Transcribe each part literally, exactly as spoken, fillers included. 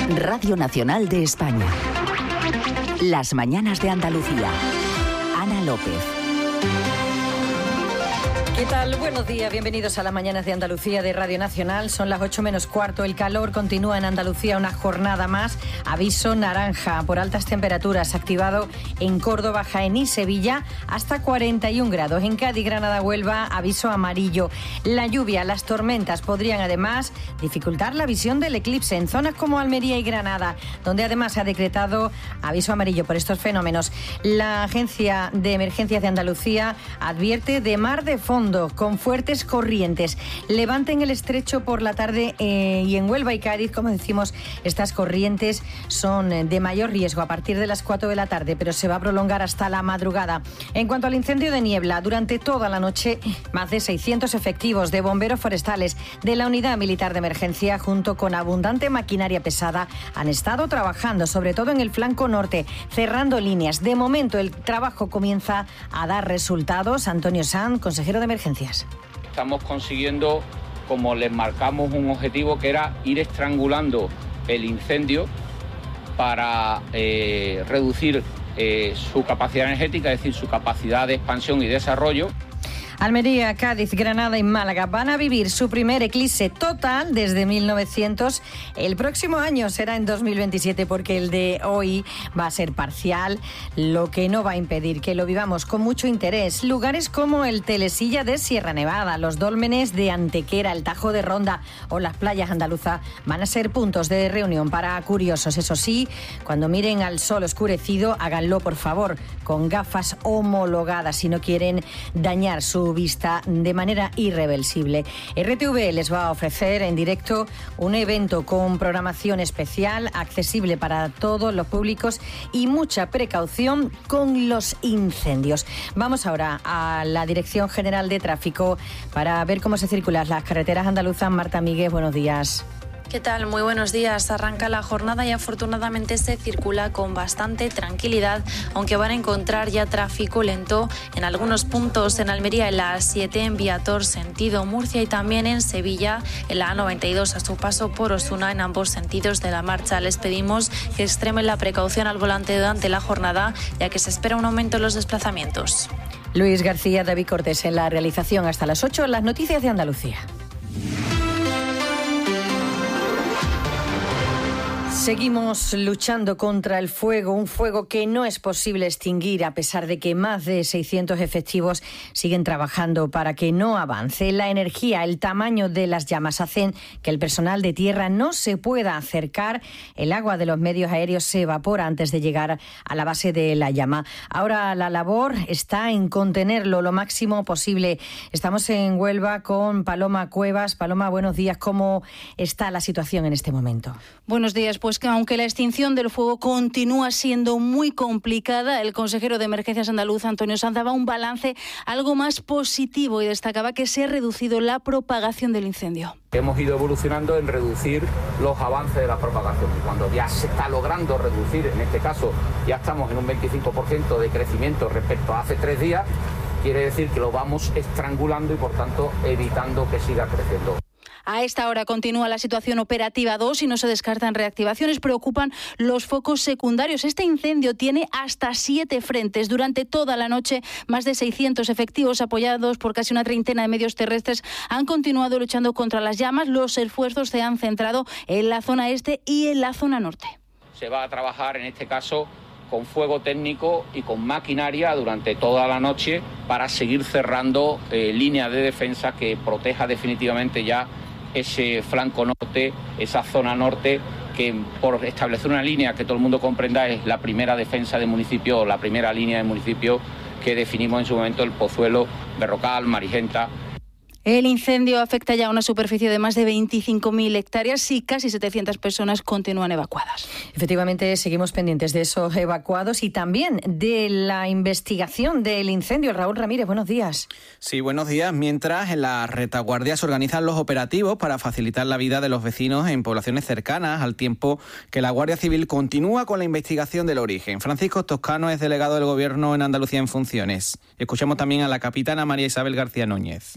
Radio Nacional de España. Las mañanas de Andalucía. Ana López. ¿Qué tal? Buenos días, bienvenidos a las mañanas de Andalucía de Radio Nacional. Son las ocho menos cuarto, el calor continúa en Andalucía una jornada más. Aviso naranja por altas temperaturas activado en Córdoba, Jaén y Sevilla hasta cuarenta y un grados. En Cádiz, Granada, Huelva, aviso amarillo. La lluvia, las tormentas podrían además dificultar la visión del eclipse en zonas como Almería y Granada, donde además se ha decretado aviso amarillo por estos fenómenos. La Agencia de Emergencias de Andalucía advierte de mar de fondo con fuertes corrientes. Levante en el estrecho por la tarde eh, y en Huelva y Cádiz, como decimos, estas corrientes son de mayor riesgo a partir de las cuatro de la tarde, pero se va a prolongar hasta la madrugada. En cuanto al incendio de niebla, durante toda la noche, más de seiscientos efectivos de bomberos forestales de la Unidad Militar de Emergencia, junto con abundante maquinaria pesada, han estado trabajando, sobre todo en el flanco norte, cerrando líneas. De momento, el trabajo comienza a dar resultados. Antonio Sanz, consejero de Emergencias. Estamos consiguiendo, como les marcamos, un objetivo que era ir estrangulando el incendio para eh, reducir eh, su capacidad energética, es decir, su capacidad de expansión y desarrollo. Almería, Cádiz, Granada y Málaga van a vivir su primer eclipse total desde mil novecientos. El próximo año será en dos mil veintisiete, porque el de hoy va a ser parcial, lo que no va a impedir que lo vivamos con mucho interés. Lugares como el Telesilla de Sierra Nevada, los dólmenes de Antequera, el Tajo de Ronda o las playas andaluzas van a ser puntos de reunión para curiosos. Eso sí, cuando miren al sol oscurecido, háganlo por favor con gafas homologadas si no quieren dañar su vista de manera irreversible. R T V les va a ofrecer en directo un evento con programación especial, accesible para todos los públicos y mucha precaución con los incendios. Vamos ahora a la Dirección General de Tráfico para ver cómo se circulan las carreteras andaluzas. Marta Míguez, buenos días. ¿Qué tal? Muy buenos días. Arranca la jornada y afortunadamente se circula con bastante tranquilidad, aunque van a encontrar ya tráfico lento en algunos puntos en Almería, en la A siete, en Viator, sentido Murcia, y también en Sevilla, en la A noventa y dos, a su paso por Osuna, en ambos sentidos de la marcha. Les pedimos que extremen la precaución al volante durante la jornada, ya que se espera un aumento en los desplazamientos. Luis García, David Cortés en la realización. Hasta las ocho, las noticias de Andalucía. Seguimos luchando contra el fuego, un fuego que no es posible extinguir a pesar de que más de seiscientos efectivos siguen trabajando para que no avance. La energía, el tamaño de las llamas hacen que el personal de tierra no se pueda acercar. El agua de los medios aéreos se evapora antes de llegar a la base de la llama. Ahora la labor está en contenerlo lo máximo posible. Estamos en Huelva con Paloma Cuevas. Paloma, buenos días. ¿Cómo está la situación en este momento? Buenos días. Pues que aunque la extinción del fuego continúa siendo muy complicada, el consejero de Emergencias andaluz, Antonio Sanz, daba un balance algo más positivo y destacaba que se ha reducido la propagación del incendio. Hemos ido evolucionando en reducir los avances de la propagación, y cuando ya se está logrando reducir, en este caso ya estamos en un veinticinco por ciento de crecimiento respecto a hace tres días, quiere decir que lo vamos estrangulando y por tanto evitando que siga creciendo. A esta hora continúa la situación operativa dos y no se descartan reactivaciones. Preocupan los focos secundarios. Este incendio tiene hasta siete frentes. Durante toda la noche, más de seiscientos efectivos apoyados por casi una treintena de medios terrestres han continuado luchando contra las llamas. Los esfuerzos se han centrado en la zona este y en la zona norte. Se va a trabajar en este caso con fuego técnico y con maquinaria durante toda la noche para seguir cerrando eh, líneas de defensa que proteja definitivamente ya ese flanco norte, esa zona norte, que por establecer una línea que todo el mundo comprenda es la primera defensa del municipio, la primera línea del municipio que definimos en su momento, el Pozuelo, Berrocal, Marigenta. El incendio afecta ya a una superficie de más de veinticinco mil hectáreas y casi setecientas personas continúan evacuadas. Efectivamente, seguimos pendientes de esos evacuados y también de la investigación del incendio. Raúl Ramírez, buenos días. Sí, buenos días. Mientras en la retaguardia se organizan los operativos para facilitar la vida de los vecinos en poblaciones cercanas, al tiempo que la Guardia Civil continúa con la investigación del origen. Francisco Toscano es delegado del Gobierno en Andalucía en funciones. Escuchamos también a la capitana María Isabel García Núñez.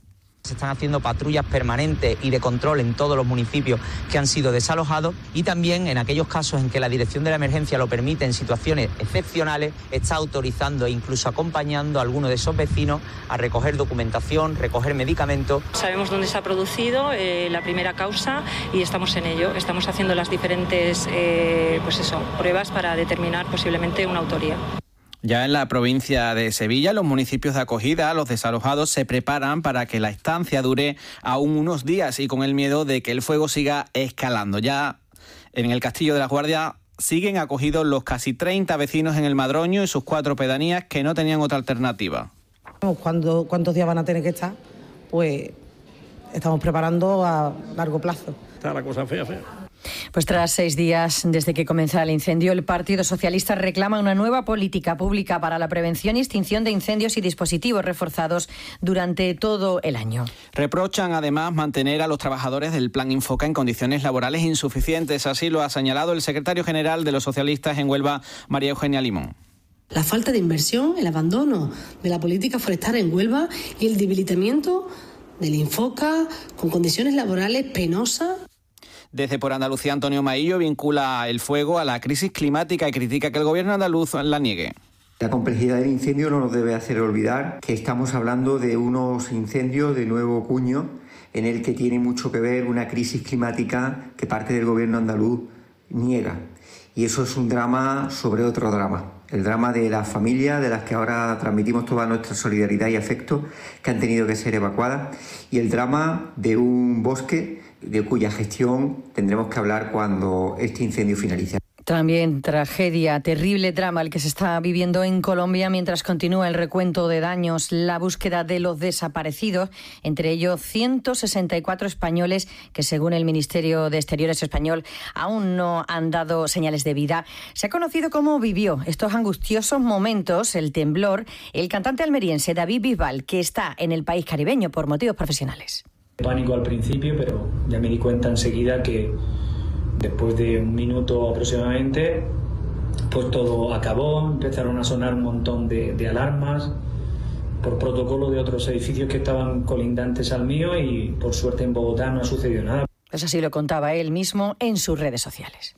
Se están haciendo patrullas permanentes y de control en todos los municipios que han sido desalojados y también en aquellos casos en que la Dirección de la Emergencia lo permite en situaciones excepcionales, está autorizando e incluso acompañando a algunos de esos vecinos a recoger documentación, recoger medicamentos. Sabemos dónde se ha producido eh, la primera causa y estamos en ello. Estamos haciendo las diferentes eh, pues eso, pruebas para determinar posiblemente una autoría. Ya en la provincia de Sevilla, los municipios de acogida, los desalojados, se preparan para que la estancia dure aún unos días y con el miedo de que el fuego siga escalando. Ya en el Castillo de las Guardias siguen acogidos los casi treinta vecinos en el Madroño y sus cuatro pedanías que no tenían otra alternativa. Cuando, ¿Cuántos días van a tener que estar? Pues estamos preparando a largo plazo. Está la cosa fea, fea. Pues tras seis días desde que comenzara el incendio, el Partido Socialista reclama una nueva política pública para la prevención y extinción de incendios y dispositivos reforzados durante todo el año. Reprochan además mantener a los trabajadores del Plan Infoca en condiciones laborales insuficientes. Así lo ha señalado el secretario general de los socialistas en Huelva, María Eugenia Limón. La falta de inversión, el abandono de la política forestal en Huelva y el debilitamiento del Infoca con condiciones laborales penosas. Desde Por Andalucía, Antonio Maillo vincula el fuego a la crisis climática y critica que el gobierno andaluz la niegue. La complejidad del incendio no nos debe hacer olvidar que estamos hablando de unos incendios de nuevo cuño en el que tiene mucho que ver una crisis climática que parte del gobierno andaluz niega. Y eso es un drama sobre otro drama. El drama de las familias, de las que ahora transmitimos toda nuestra solidaridad y afecto, que han tenido que ser evacuadas. Y el drama de un bosque de cuya gestión tendremos que hablar cuando este incendio finalice. También tragedia, terrible drama el que se está viviendo en Colombia mientras continúa el recuento de daños, la búsqueda de los desaparecidos, entre ellos ciento sesenta y cuatro españoles que, según el Ministerio de Exteriores español, aún no han dado señales de vida. Se ha conocido cómo vivió estos angustiosos momentos el temblor el cantante almeriense David Bisbal, que está en el país caribeño por motivos profesionales. Pánico al principio, pero ya me di cuenta enseguida que después de un minuto aproximadamente, pues todo acabó, empezaron a sonar un montón de, de alarmas por protocolo de otros edificios que estaban colindantes al mío y por suerte en Bogotá no ha sucedido nada. Pues así lo contaba él mismo en sus redes sociales.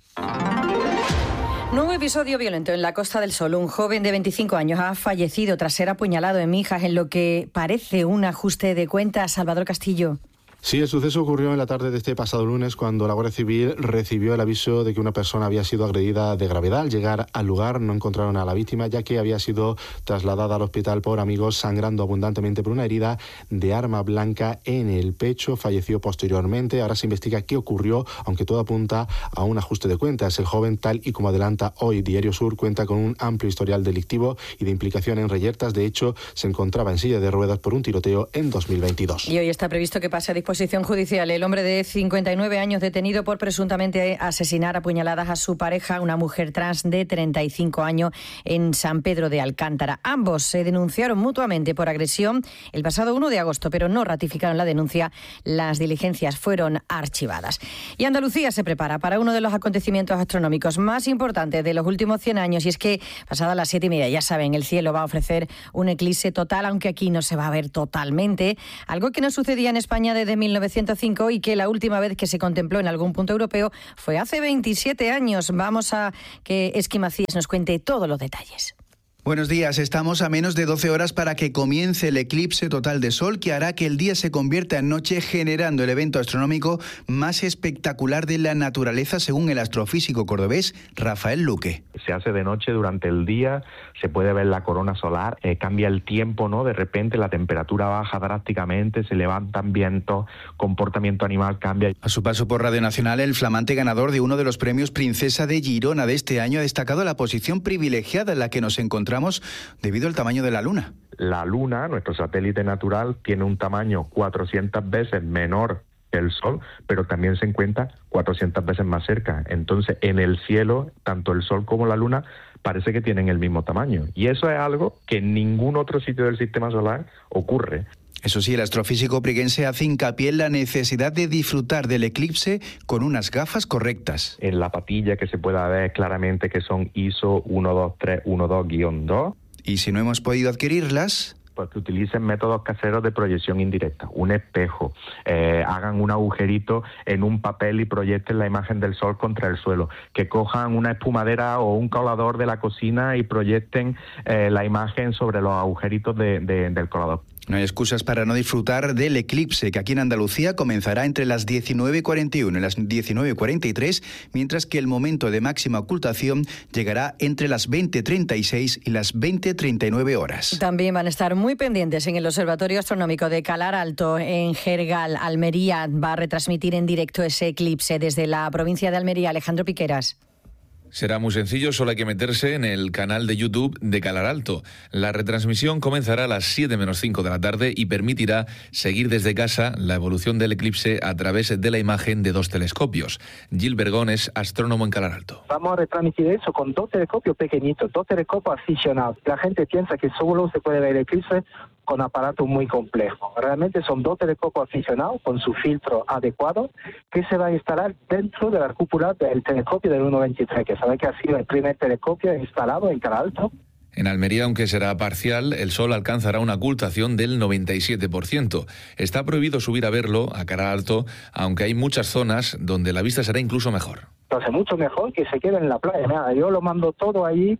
Nuevo episodio violento en la Costa del Sol. Un joven de veinticinco años ha fallecido tras ser apuñalado en Mijas en lo que parece un ajuste de cuentas. Salvador Castillo. Sí, el suceso ocurrió en la tarde de este pasado lunes cuando la Guardia Civil recibió el aviso de que una persona había sido agredida de gravedad. Al llegar al lugar no encontraron a la víctima ya que había sido trasladada al hospital por amigos sangrando abundantemente por una herida de arma blanca en el pecho. Falleció posteriormente. Ahora se investiga qué ocurrió, aunque todo apunta a un ajuste de cuentas. El joven, tal y como adelanta hoy Diario Sur, cuenta con un amplio historial delictivo y de implicación en reyertas. De hecho, se encontraba en silla de ruedas por un tiroteo en dos mil veintidós. Y hoy está previsto que pase a disposición Posición judicial. El hombre de cincuenta y nueve años detenido por presuntamente asesinar a puñaladas a su pareja, una mujer trans de treinta y cinco años, en San Pedro de Alcántara. Ambos se denunciaron mutuamente por agresión el pasado uno de agosto, pero no ratificaron la denuncia. Las diligencias fueron archivadas. Y Andalucía se prepara para uno de los acontecimientos astronómicos más importantes de los últimos cien años, y es que pasadas las siete y media, ya saben, el cielo va a ofrecer un eclipse total, aunque aquí no se va a ver totalmente, algo que no sucedía en España desde mil novecientos cinco y que la última vez que se contempló en algún punto europeo fue hace veintisiete años. Vamos a que Esqui Macías nos cuente todos los detalles. Buenos días, estamos a menos de doce horas para que comience el eclipse total de sol que hará que el día se convierta en noche, generando el evento astronómico más espectacular de la naturaleza, según el astrofísico cordobés Rafael Luque. Se hace de noche durante el día, se puede ver la corona solar, eh, cambia el tiempo, ¿no? De repente la temperatura baja drásticamente, se levantan vientos, comportamiento animal cambia. A su paso por Radio Nacional, el flamante ganador de uno de los premios Princesa de Girona de este año ha destacado la posición privilegiada en la que nos encontramos debido al tamaño de la Luna. La Luna, nuestro satélite natural, tiene un tamaño cuatrocientas veces menor que el Sol, pero también se encuentra cuatrocientas veces más cerca. Entonces, en el cielo, tanto el Sol como la Luna parece que tienen el mismo tamaño. Y eso es algo que en ningún otro sitio del sistema solar ocurre. Eso sí, el astrofísico priguense hace hincapié en la necesidad de disfrutar del eclipse con unas gafas correctas. En la patilla que se pueda ver claramente que son I S O uno dos tres uno dos guion dos. Y si no hemos podido adquirirlas, pues que utilicen métodos caseros de proyección indirecta, un espejo, eh, hagan un agujerito en un papel y proyecten la imagen del sol contra el suelo, que cojan una espumadera o un colador de la cocina y proyecten eh, la imagen sobre los agujeritos de, de, del colador. No hay excusas para no disfrutar del eclipse, que aquí en Andalucía comenzará entre las diecinueve cuarenta y uno y las diecinueve cuarenta y tres, mientras que el momento de máxima ocultación llegará entre las veinte treinta y seis y las veinte treinta y nueve horas. También van a estar muy pendientes en el Observatorio Astronómico de Calar Alto, en Jergal, Almería. Va a retransmitir en directo ese eclipse desde la provincia de Almería. Alejandro Piqueras. Será muy sencillo, solo hay que meterse en el canal de YouTube de Calar Alto. La retransmisión comenzará a las siete menos cinco de la tarde y permitirá seguir desde casa la evolución del eclipse a través de la imagen de dos telescopios. Gil Bergón es astrónomo en Calar Alto. Vamos a retransmitir eso con dos telescopios pequeñitos, dos telescopios aficionados. La gente piensa que solo se puede ver el eclipse con aparatos muy complejos. Realmente son dos telescopios aficionados con su filtro adecuado que se va a instalar dentro de la cúpula del telescopio del uno veintitrés, que sabe que ha sido el primer telescopio instalado en Calar Alto. En Almería, aunque será parcial, el sol alcanzará una ocultación del noventa y siete por ciento. Está prohibido subir a verlo a Calar Alto, aunque hay muchas zonas donde la vista será incluso mejor. Entonces, mucho mejor que se quede en la playa. Nada, yo lo mando todo allí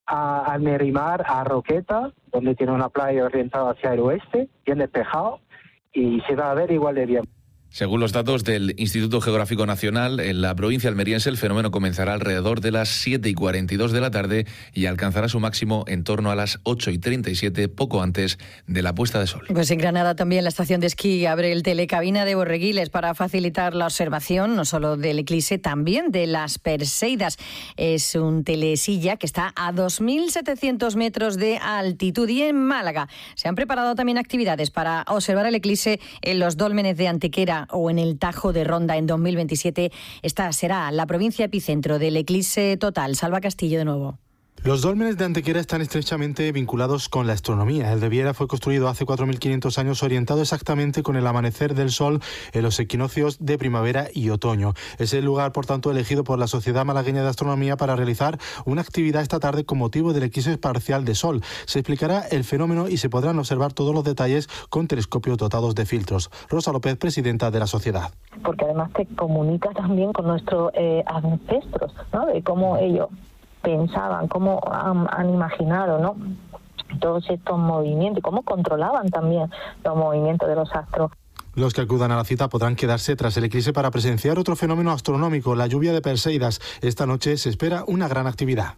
a Almerimar, a Roqueta, donde tiene una playa orientada hacia el oeste, bien despejado, y se va a ver igual de bien. Según los datos del Instituto Geográfico Nacional, en la provincia almeriense el fenómeno comenzará alrededor de las siete y cuarenta y dos de la tarde y alcanzará su máximo en torno a las ocho y treinta y siete, poco antes de la puesta de sol. Pues en Granada también la estación de esquí abre el telecabina de Borreguiles para facilitar la observación, no solo del eclipse, también de las Perseidas. Es un telesilla que está a dos mil setecientos metros de altitud. Y en Málaga se han preparado también actividades para observar el eclipse en los dólmenes de Antequera o en el Tajo de Ronda en dos mil veintisiete. Esta será la provincia epicentro del eclipse total. Salva Castillo de nuevo. Los dólmenes de Antequera están estrechamente vinculados con la astronomía. El de Viera fue construido hace cuatro mil quinientos años, orientado exactamente con el amanecer del sol en los equinoccios de primavera y otoño. Es el lugar, por tanto, elegido por la Sociedad Malagueña de Astronomía para realizar una actividad esta tarde con motivo del eclipse parcial de sol. Se explicará el fenómeno y se podrán observar todos los detalles con telescopios dotados de filtros. Rosa López, presidenta de la sociedad. Porque además te comunica también con nuestros eh, ancestros, ¿no? De cómo ellos pensaban, cómo han, han imaginado, ¿no?, todos estos movimientos y cómo controlaban también los movimientos de los astros. Los que acudan a la cita podrán quedarse tras el eclipse para presenciar otro fenómeno astronómico, la lluvia de Perseidas. Esta noche se espera una gran actividad.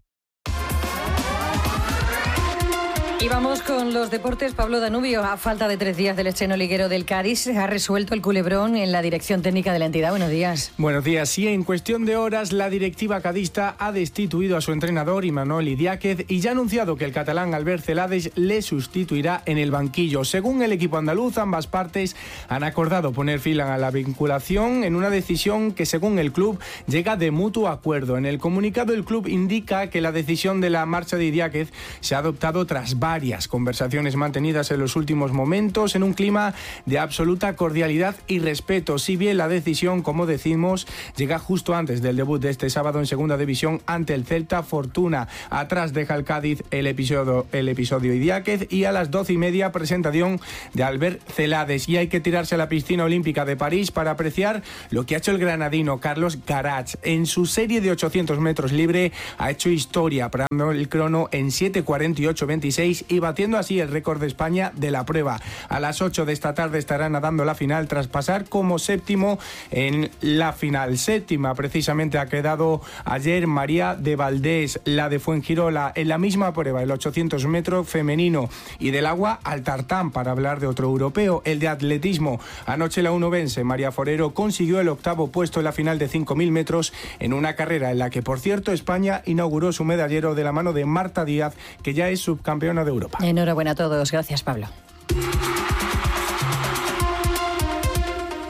Y vamos con los deportes. Pablo Danubio, a falta de tres días del estreno liguero del Cádiz, se ha resuelto el culebrón en la dirección técnica de la entidad. Buenos días. Buenos días. Sí, en cuestión de horas, la directiva cadista ha destituido a su entrenador, Imanol Idiáquez, y ya ha anunciado que el catalán Albert Celades le sustituirá en el banquillo. Según el equipo andaluz, ambas partes han acordado poner fin a la vinculación en una decisión que, según el club, llega de mutuo acuerdo. En el comunicado, el club indica que la decisión de la marcha de Idiáquez se ha adoptado tras varias Varias conversaciones mantenidas en los últimos momentos en un clima de absoluta cordialidad y respeto. Si bien la decisión, como decimos, llega justo antes del debut de este sábado en Segunda División ante el Celta Fortuna. Atrás deja el Cádiz el episodio, el episodio Idiáquez y a las doce y media presentación de Albert Celades. Y hay que tirarse a la piscina olímpica de París para apreciar lo que ha hecho el granadino Carlos Garach. En su serie de ochocientos metros libre ha hecho historia, parando el crono en siete cuarenta y ocho veintiséis y batiendo así el récord de España de la prueba. A las ocho de esta tarde estará nadando la final tras pasar como séptimo en la final. Séptima precisamente ha quedado ayer María de Valdés, la de Fuengirola, en la misma prueba, el ochocientos metros femenino. Y del agua al tartán, para hablar de otro europeo, el de atletismo. Anoche la unovense María Forero consiguió el octavo puesto en la final de cinco mil metros en una carrera en la que, por cierto, España inauguró su medallero de la mano de Marta Díaz, que ya es subcampeona de Europa. Enhorabuena a todos. Gracias, Pablo.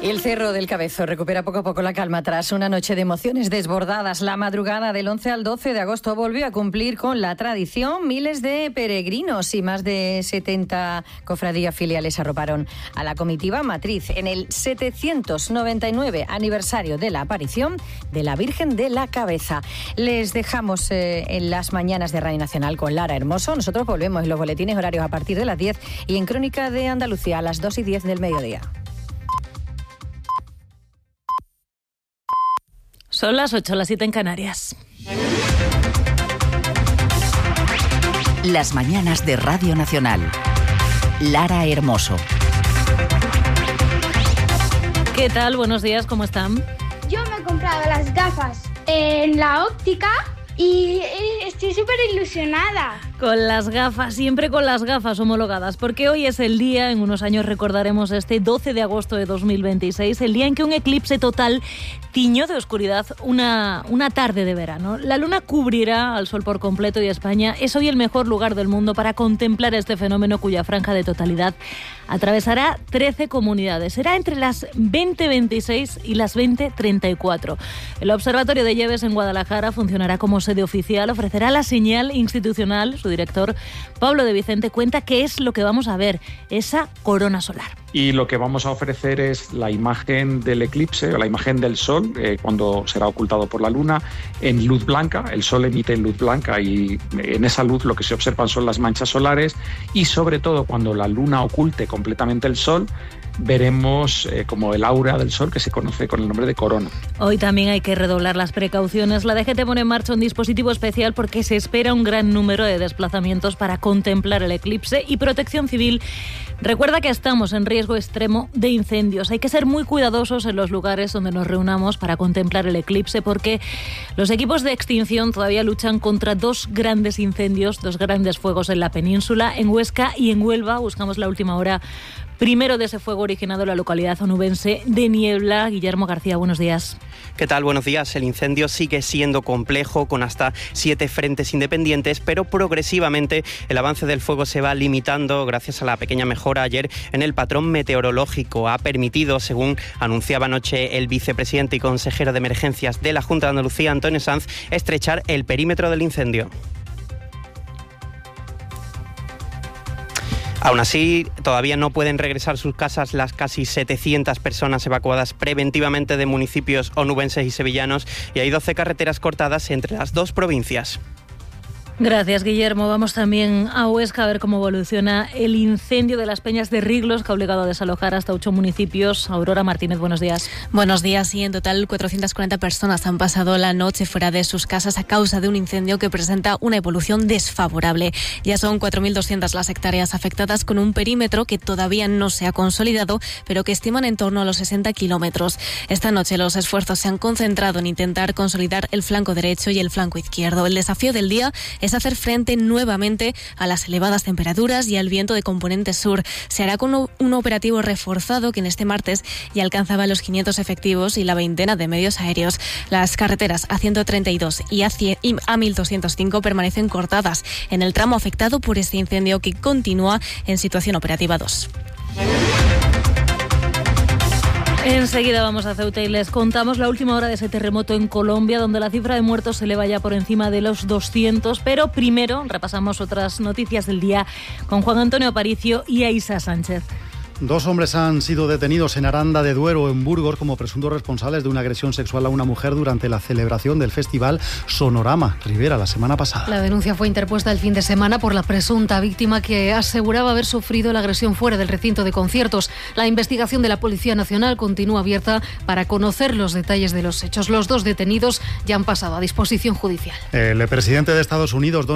Y el Cerro del Cabezo recupera poco a poco la calma tras una noche de emociones desbordadas. La madrugada del once al doce de agosto volvió a cumplir con la tradición. Miles de peregrinos y más de setenta cofradías filiales arroparon a la comitiva matriz en el setecientos noventa y nueve aniversario de la aparición de la Virgen de la Cabeza. Les dejamos eh, en las mañanas de Radio Nacional con Lara Hermoso. Nosotros volvemos en los boletines horarios a partir de las diez y en Crónica de Andalucía a las dos y diez del mediodía. Son las ocho, las siete en Canarias. Las mañanas de Radio Nacional. Lara Hermoso. ¿Qué tal? Buenos días, ¿cómo están? Yo me he comprado las gafas en la óptica y estoy súper ilusionada. Con las gafas, siempre con las gafas homologadas, porque hoy es el día, en unos años recordaremos este doce de agosto de dos mil veintiséis, el día en que un eclipse total tiñó de oscuridad una, una tarde de verano. La luna cubrirá al sol por completo y España es hoy el mejor lugar del mundo para contemplar este fenómeno cuya franja de totalidad atravesará trece comunidades. Será entre las veinte veintiséis y las veinte treinta y cuatro. El Observatorio de Lleves en Guadalajara funcionará como sede oficial, ofrecerá la señal institucional. Su director, Pablo de Vicente, cuenta qué es lo que vamos a ver, esa corona solar. Y lo que vamos a ofrecer es la imagen del eclipse, o la imagen del sol, eh, cuando será ocultado por la luna, en luz blanca. El sol emite luz blanca y en esa luz lo que se observan son las manchas solares, y sobre todo cuando la luna oculte completamente el sol, veremos eh, como el aura del sol, que se conoce con el nombre de corona. Hoy también hay que redoblar las precauciones. La D G T pone en marcha un dispositivo especial porque se espera un gran número de desplazamientos para contemplar el eclipse, y Protección Civil recuerda que estamos en riesgo extremo de incendios. Hay que ser muy cuidadosos en los lugares donde nos reunamos para contemplar el eclipse, porque los equipos de extinción todavía luchan contra dos grandes incendios, dos grandes fuegos en la península, en Huesca y en Huelva. Buscamos la última hora primero de ese fuego originado en la localidad onubense de Niebla. Guillermo García, buenos días. ¿Qué tal? Buenos días. El incendio sigue siendo complejo, con hasta siete frentes independientes, pero progresivamente el avance del fuego se va limitando gracias a la pequeña mejora ayer en el patrón meteorológico. Ha permitido, según anunciaba anoche el vicepresidente y consejero de emergencias de la Junta de Andalucía, Antonio Sanz, estrechar el perímetro del incendio. Aún así, todavía no pueden regresar a sus casas las casi setecientas personas evacuadas preventivamente de municipios onubenses y sevillanos, y hay doce carreteras cortadas entre las dos provincias. Gracias, Guillermo. Vamos también a Huesca a ver cómo evoluciona el incendio de las Peñas de Riglos, que ha obligado a desalojar hasta ocho municipios. Aurora Martínez, buenos días. Buenos días. Y en total cuatrocientas cuarenta personas han pasado la noche fuera de sus casas a causa de un incendio que presenta una evolución desfavorable. Ya son cuatro mil doscientas las hectáreas afectadas, con un perímetro que todavía no se ha consolidado, pero que estiman en torno a los sesenta kilómetros. Esta noche los esfuerzos se han concentrado en intentar consolidar el flanco derecho y el flanco izquierdo. El desafío del día es hacer frente nuevamente a las elevadas temperaturas y al viento de componente sur. Se hará con un operativo reforzado que en este martes ya alcanzaba los quinientos efectivos y la veintena de medios aéreos. Las carreteras A ciento treinta y dos y A mil doscientos cinco permanecen cortadas en el tramo afectado por este incendio, que continúa en situación operativa dos. Enseguida vamos a Ceuta y les contamos la última hora de ese terremoto en Colombia, donde la cifra de muertos se eleva ya por encima de los doscientos. Pero primero repasamos otras noticias del día con Juan Antonio Aparicio y Aisa Sánchez. Dos hombres han sido detenidos en Aranda de Duero, en Burgos, como presuntos responsables de una agresión sexual a una mujer durante la celebración del festival Sonorama Rivera la semana pasada. La denuncia fue interpuesta el fin de semana por la presunta víctima, que aseguraba haber sufrido la agresión fuera del recinto de conciertos. La investigación de la Policía Nacional continúa abierta para conocer los detalles de los hechos. Los dos detenidos ya han pasado a disposición judicial. El presidente de Estados Unidos,